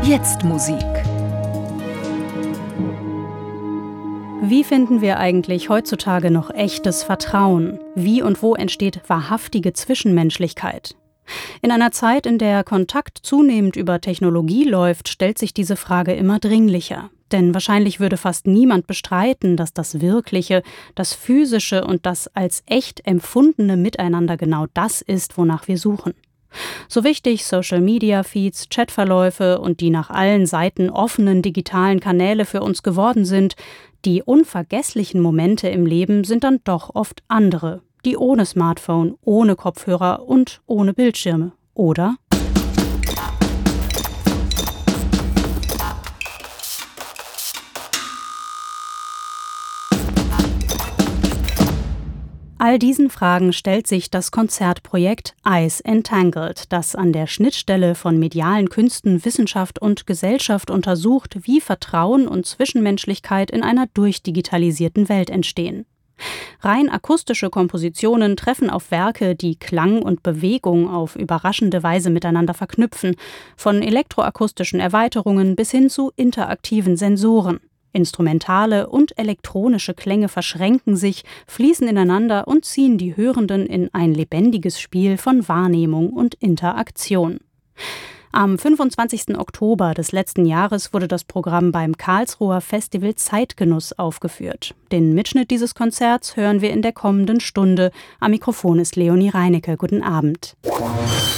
Jetzt Musik. Wie finden wir eigentlich heutzutage noch echtes Vertrauen? Wie und wo entsteht wahrhaftige Zwischenmenschlichkeit? In einer Zeit, in der Kontakt zunehmend über Technologie läuft, stellt sich diese Frage immer dringlicher. Denn wahrscheinlich würde fast niemand bestreiten, dass das Wirkliche, das Physische und das als echt empfundene Miteinander genau das ist, wonach wir suchen. So wichtig Social-Media-Feeds, Chatverläufe und die nach allen Seiten offenen digitalen Kanäle für uns geworden sind, die unvergesslichen Momente im Leben sind dann doch oft andere, die ohne Smartphone, ohne Kopfhörer und ohne Bildschirme, oder? All diesen Fragen stellt sich das Konzertprojekt Eyes Entangled, das an der Schnittstelle von medialen Künsten, Wissenschaft und Gesellschaft untersucht, wie Vertrauen und Zwischenmenschlichkeit in einer durchdigitalisierten Welt entstehen. Rein akustische Kompositionen treffen auf Werke, die Klang und Bewegung auf überraschende Weise miteinander verknüpfen, von elektroakustischen Erweiterungen bis hin zu interaktiven Sensoren. Instrumentale und elektronische Klänge verschränken sich, fließen ineinander und ziehen die Hörenden in ein lebendiges Spiel von Wahrnehmung und Interaktion. Am 25. Oktober des letzten Jahres wurde das Programm beim Karlsruher Festival Zeitgenuss aufgeführt. Den Mitschnitt dieses Konzerts hören wir in der kommenden Stunde. Am Mikrofon ist Leonie Reinecke. Guten Abend.